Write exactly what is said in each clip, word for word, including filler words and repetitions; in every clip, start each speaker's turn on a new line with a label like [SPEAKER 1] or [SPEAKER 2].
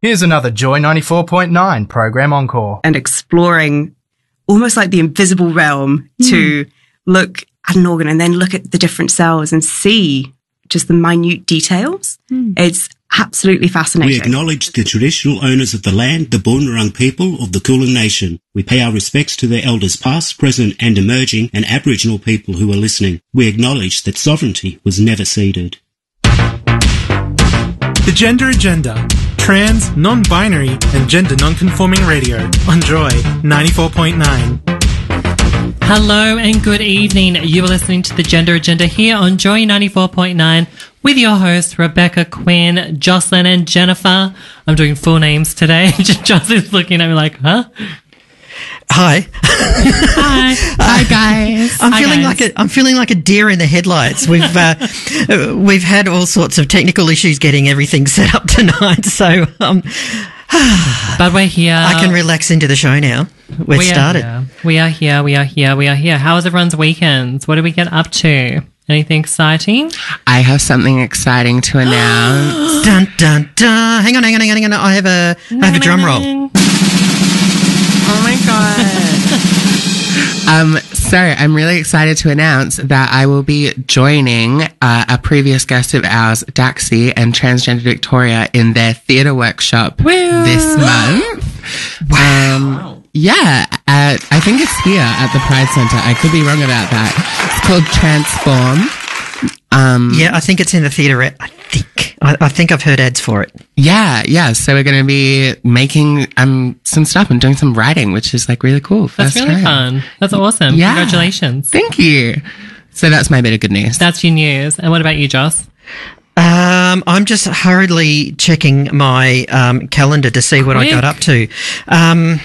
[SPEAKER 1] Here's another Joy ninety-four point nine program encore.
[SPEAKER 2] And exploring almost like the invisible realm mm. to look at an organ and then look at the different cells and see just the minute details. Mm. It's absolutely fascinating.
[SPEAKER 3] We acknowledge the traditional owners of the land, the Boonwurrung people of the Kulin Nation. We pay our respects to their elders past, present and emerging, and Aboriginal people who are listening. We acknowledge that sovereignty was never ceded.
[SPEAKER 4] The Gender Agenda. Trans, non-binary and gender non-conforming radio on Joy ninety-four point nine.
[SPEAKER 5] Hello and good evening. You are listening to The Gender Agenda here on Joy ninety-four point nine with your hosts Rebecca, Quinn, Jocelyn and Jennifer. I'm doing full names today. Jocelyn's looking at me like, huh?
[SPEAKER 6] Hi.
[SPEAKER 5] Hi. Hi, guys.
[SPEAKER 6] I'm
[SPEAKER 5] Hi,
[SPEAKER 6] feeling
[SPEAKER 5] guys.
[SPEAKER 6] like a I'm feeling like a deer in the headlights. We've uh, we've had all sorts of technical issues getting everything set up tonight, so um,
[SPEAKER 5] but we're here.
[SPEAKER 6] I can relax into the show now. We've
[SPEAKER 5] we
[SPEAKER 6] started.
[SPEAKER 5] Are we are here. We are here. We are here. How was everyone's weekends? What did we get up to? Anything exciting?
[SPEAKER 7] I have something exciting to announce.
[SPEAKER 6] Dun dun dun! Hang on, hang on, hang on, hang on. I have a I have a drum roll.
[SPEAKER 7] Oh my god. um, so I'm really excited to announce that I will be joining uh, a previous guest of ours, Daxi and Transgender Victoria, in their theatre workshop
[SPEAKER 5] Woo!
[SPEAKER 7] this month.
[SPEAKER 6] Wow.
[SPEAKER 7] Um, yeah, at, I think it's here at the Pride Centre. I could be wrong about that. It's called Transform. Um,
[SPEAKER 6] yeah, I think it's in the theatre. I think. I, I think I've heard ads for it.
[SPEAKER 7] Yeah, yeah. So we're going to be making um some stuff and doing some writing, which is like really cool.
[SPEAKER 5] That's
[SPEAKER 7] First
[SPEAKER 5] really
[SPEAKER 7] time.
[SPEAKER 5] fun. That's awesome.
[SPEAKER 7] Yeah.
[SPEAKER 5] Congratulations.
[SPEAKER 7] Thank you. So that's my bit of good news.
[SPEAKER 5] That's your news. And what about you, Joss?
[SPEAKER 6] Um, I'm just hurriedly checking my um, calendar to see what
[SPEAKER 5] Quick.
[SPEAKER 6] I got up to. Um,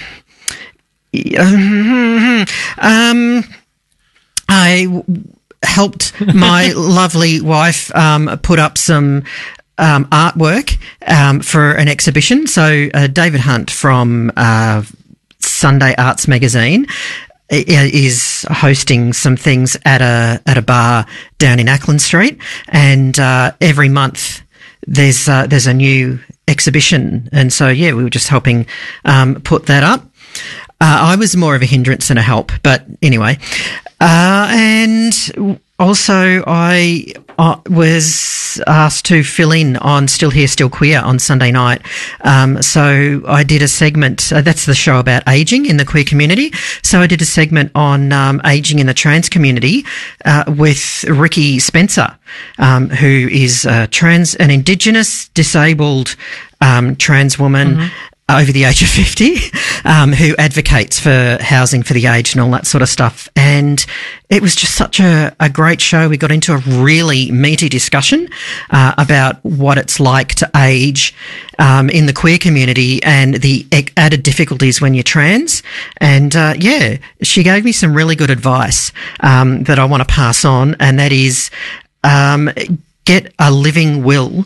[SPEAKER 6] um, I w- helped my lovely wife um, put up some um, artwork um, for an exhibition. So uh, David Hunt from uh, Sunday Arts Magazine is hosting some things at a at a bar down in Ackland Street, and uh, every month there's uh, there's a new exhibition, and so yeah, we were just helping um, put that up. Uh, I was more of a hindrance than a help, but anyway, uh, and also I uh, was asked to fill in on Still Here, Still Queer on Sunday night. Um, so I did a segment, uh, that's the show about ageing in the queer community. So I did a segment on um, ageing in the trans community uh, with Ricky Spencer, um, who is a trans, an Indigenous disabled um, trans woman. Mm-hmm. Over the age of fifty, um, who advocates for housing for the aged and all that sort of stuff. And it was just such a, a great show. We got into a really meaty discussion uh, about what it's like to age um, in the queer community and the added difficulties when you're trans. And, uh, yeah, she gave me some really good advice um, that I want to pass on, and that is um, get a living will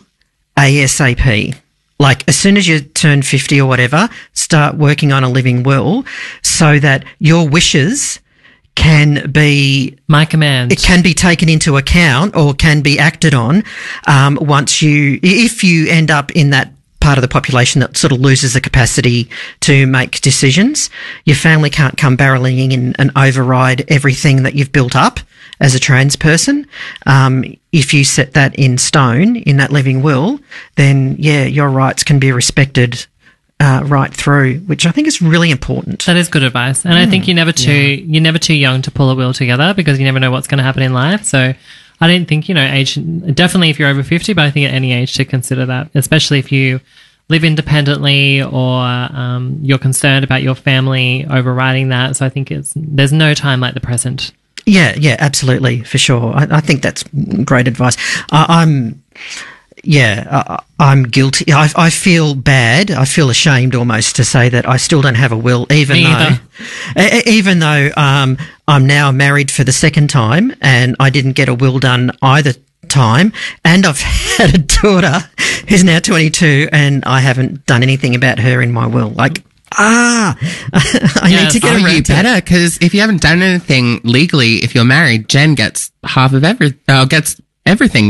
[SPEAKER 6] ASAP. Like, as soon as you turn fifty or whatever, start working on a living will so that your wishes can be...
[SPEAKER 5] My command.
[SPEAKER 6] It can be taken into account or can be acted on um, once you... If you end up in that part of the population that sort of loses the capacity to make decisions, your family can't come barreling in and override everything that you've built up as a trans person. Um, if you set that in stone in that living will, then yeah, your rights can be respected uh, right through, which I think is really important.
[SPEAKER 5] That is good advice, and mm, I think you're never too yeah. you're never too young to pull a will together because you never know what's going to happen in life. So I don't think you know age. Definitely, if you're over fifty, but I think at any age to consider that, especially if you live independently or um, you're concerned about your family overriding that. So I think it's there's no time like the present.
[SPEAKER 6] Yeah, yeah, absolutely, for sure. I, I think that's great advice. I, I'm, yeah, I, I'm guilty. I, I feel bad. I feel ashamed almost to say that I still don't have a will, even
[SPEAKER 5] Me
[SPEAKER 6] though, either. even though um, I'm now married for the second time and I didn't get a will done either time, and I've had a daughter who's now twenty-two, and I haven't done anything about her in my will. Like. Ah, I
[SPEAKER 5] yes.
[SPEAKER 6] need to get
[SPEAKER 7] oh,
[SPEAKER 6] around
[SPEAKER 7] you
[SPEAKER 6] to
[SPEAKER 7] better, because if you haven't done anything legally, if you're married, Jen gets half of every, uh, gets everything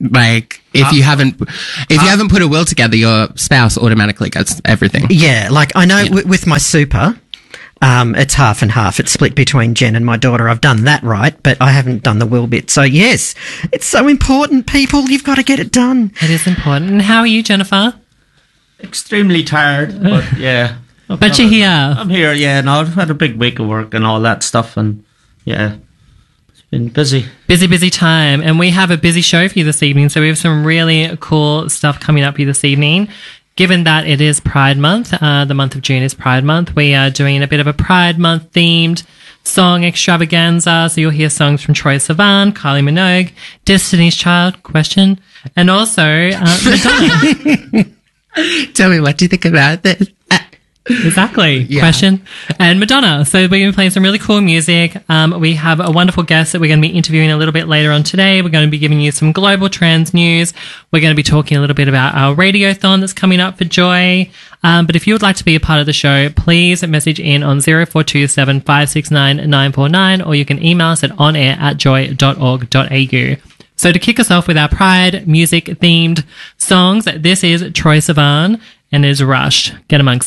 [SPEAKER 7] Like, if you haven't, if you haven't put a will together, your spouse automatically gets everything.
[SPEAKER 6] Yeah, like I know w- with my super, um, it's half and half. It's split between Jen and my daughter. I've done that right, but I haven't done the will bit. So yes, it's so important, people. You've got to get it done.
[SPEAKER 5] It is important. And how are you, Jennifer?
[SPEAKER 8] Extremely tired, but yeah.
[SPEAKER 5] But you're here.
[SPEAKER 8] I'm here, yeah. No, I've had a big week of work and all that stuff, and yeah, it's been busy.
[SPEAKER 5] Busy, busy time. And we have a busy show for you this evening. So we have some really cool stuff coming up for you this evening. Given that it is Pride Month, uh, the month of June is Pride Month, we are doing a bit of a Pride Month themed song extravaganza. So you'll hear songs from Troye Sivan, Kylie Minogue, Destiny's Child, Question, and also uh, Madonna.
[SPEAKER 7] Tell me, what do you think about this? Uh,
[SPEAKER 5] Exactly.
[SPEAKER 7] Yeah.
[SPEAKER 5] Question. And Madonna. So we're going to be playing some really cool music. Um, we have a wonderful guest that we're going to be interviewing a little bit later on today. We're going to be giving you some global trans news. We're going to be talking a little bit about our radiothon that's coming up for Joy. Um, but if you would like to be a part of the show, please message in on zero four two seven five six nine nine four nine, or you can email us at onair at joy dot org dot a u. So to kick us off with our Pride music themed songs, this is Troye Sivan and it is Rush. Get amongst